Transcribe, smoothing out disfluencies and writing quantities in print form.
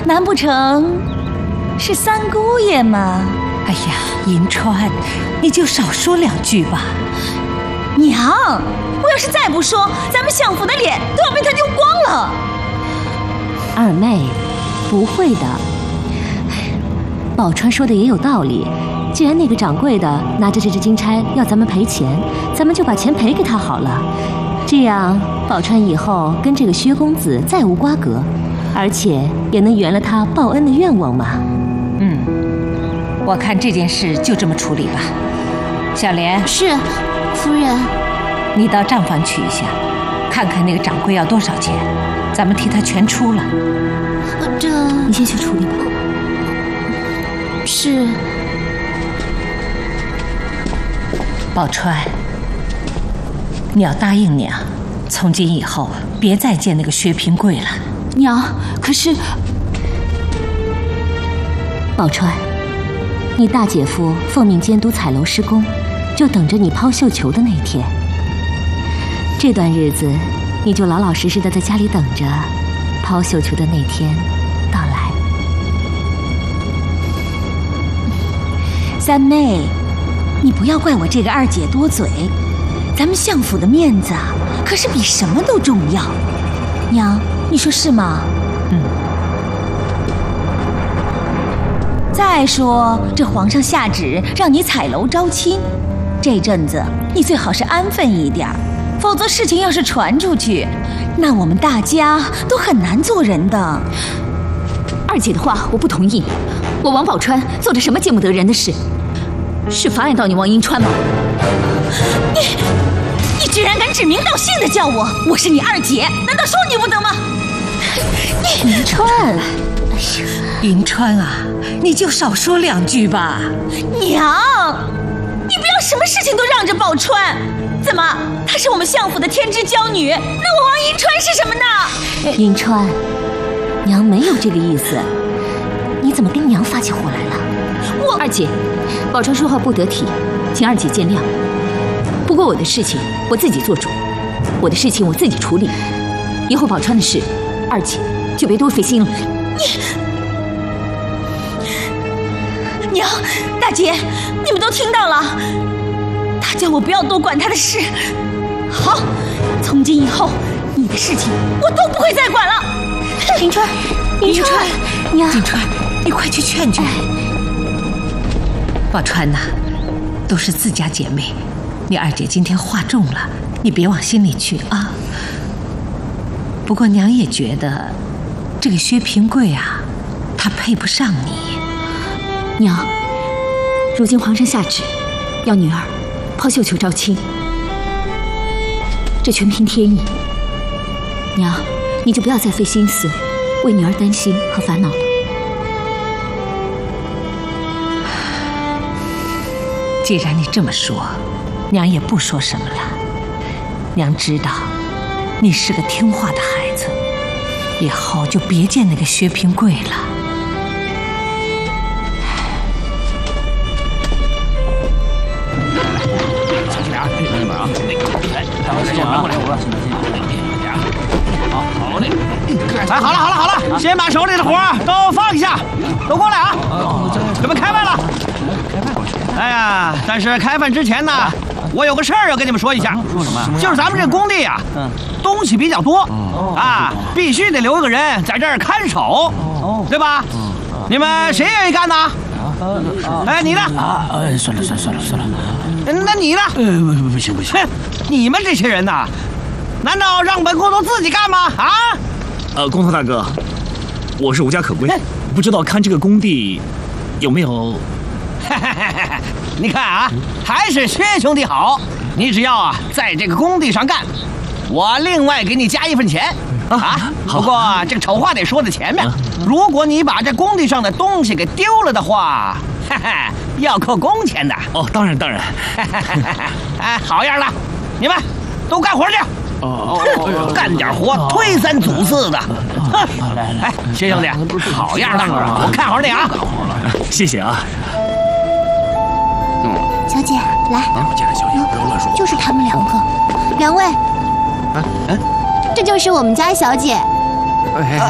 难不成是三姑爷吗？ 哎呀，银川，你就少说2句吧。 娘，我要是再不说，咱们相府的脸都要被他丢光了。 二妹，不会的。宝钏说的也有道理，既然那个掌柜的拿着这只金钗要咱们赔钱，咱们就把钱赔给他好了。这样，宝钏以后跟这个薛公子再无瓜葛，而且也能圆了他报恩的愿望嘛。 我看这件事就这么处理吧。小莲， 是，夫人。 你到账房取一下，看看那个掌柜要多少钱，咱们替他全出了。 这你先去处理吧。 是。 宝钏，你要答应娘，从今以后别再见那个薛平贵了。 娘，可是宝钏，你大姐夫奉命监督彩楼施工，就等着你抛绣球的那天。这段日子，你就老老实实的在家里等着，抛绣球的那天到来。 三妹，你不要怪我这个二姐多嘴，咱们相府的面子啊，可是比什么都重要。娘，你说是吗？再说，这皇上下旨让你彩楼招亲，这阵子你最好是安分一点，否则事情要是传出去，那我们大家都很难做人的。 二姐的话我不同意，我王宝钏做着什么见不得人的事？是妨碍到你王银川吗？ 你居然敢指名道姓的叫我，我是你二姐，难道说你不得吗？ 银川， 银川啊，你就少说2句吧。 娘，你不要什么事情都让着宝钏，怎么她是我们相府的天之娇女，那我王银川是什么呢？ 银川，娘没有这个意思，你怎么跟娘发起火来了？ 二姐，宝钏说话不得体，请二姐见谅。不过我的事情我自己做主，我的事情我自己处理，以后宝钏的事，二姐就别多费心了。 娘，大姐，你们都听到了，他叫我不要多管他的事。好，从今以后，你的事情我都不会再管了。 银川，银川，娘， 银川，你快去劝劝。宝钏呐，都是自家姐妹，你二姐今天话重了，你别往心里去啊。不过娘也觉得，这个薛平贵啊，他配不上你。 娘，如今皇上下旨，要女儿抛绣球招亲，这全凭天意。娘，你就不要再费心思，为女儿担心和烦恼了。 既然你这么说，娘也不说什么了。娘知道，你是个听话的孩子，以后就别见那个薛平贵了。 哎，好了，先把手里的活都放下，都过来啊！准备开饭了。哎呀，但是开饭之前呢，我有个事儿要跟你们说一下。说什么？就是咱们这工地啊，东西比较多啊，必须得留一个人在这儿看守，对吧？你们谁愿意干呢？哎，你呢？ 算了。 那你呢？ 不行。 你们这些人呐，难道让本工头自己干吗？啊？ 工头大哥，我是无家可归，不知道看这个工地有没有？ 你看啊，还是薛兄弟好。你只要在这个工地上干，我另外给你加1份钱啊。不过这个丑话得说在前面，如果你把这工地上的东西给丢了的话，要扣工钱的。 哦，当然。 哎，好样的，你们都干活去。干点活推三阻四的。哎，薛兄弟，好样的，我看好你啊。 谢谢啊。 小姐，来， 小姐，不要乱说， 就是他们2个，2位，这就是我们家小姐。